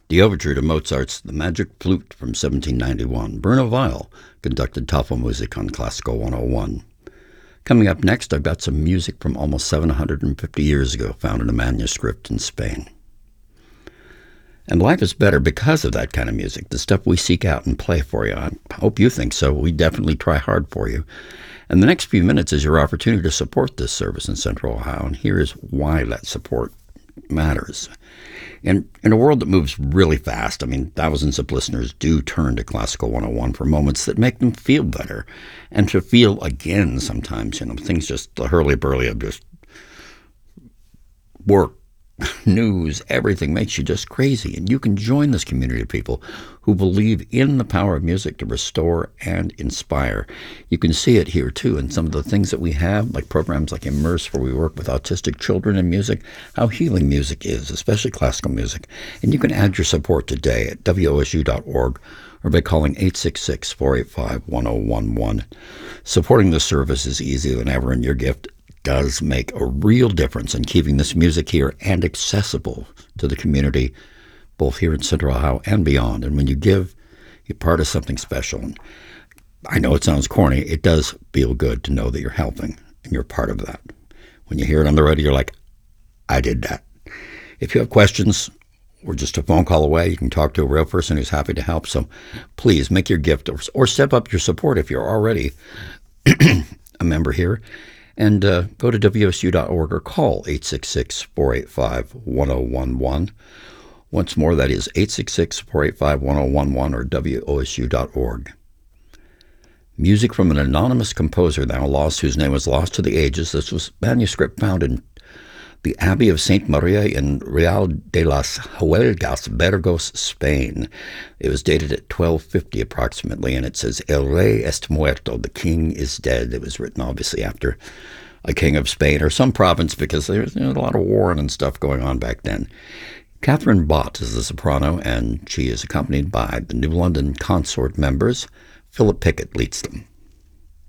The overture to Mozart's The Magic Flute from 1791. Bruno Weil conducted Tafelmusik on Classical 101. Coming up next, I've got some music from almost 750 years ago, found in a manuscript in Spain. And life is better because of that kind of music, the stuff we seek out and play for you. I hope you think so. We definitely try hard for you. And the next few minutes is your opportunity to support this service in Central Ohio, and here is why that support matters. In a world that moves really fast, thousands of listeners do turn to Classical 101 for moments that make them feel better, and to feel again sometimes, things just, the hurly-burly of just work, news, everything makes you just crazy. And you can join this community of people who believe in the power of music to restore and inspire. You can see it here, too, in some of the things that we have, like programs like Immerse, where we work with autistic children in music, how healing music is, especially classical music. And you can add your support today at wosu.org or by calling 866-485-1011. Supporting this service is easier than ever, and your gift does make a real difference in keeping this music here and accessible to the community, both here in Central Ohio and beyond. And when you give, you're part of something special. And I know it sounds corny. It does feel good to know that you're helping and you're part of that. When you hear it on the radio, you're like, I did that. If you have questions, we're just a phone call away. You can talk to a real person who's happy to help. So please make your gift or step up your support if you're already a member here. And go to WSU.org or call 866-485-1011. Once more, that is 866-485-1011 or WOSU.org. Music from an anonymous composer now lost, whose name was lost to the ages. This was manuscript found in the Abbey of St. Maria in Real de las Huelgas, Burgos, Spain. It was dated at 1250 approximately, and it says, El Rey est muerto, the king is dead. It was written obviously after a king of Spain or some province, because there was a lot of war and stuff going on back then. Catherine Bott is the soprano, and she is accompanied by the New London Consort members. Philip Pickett leads them.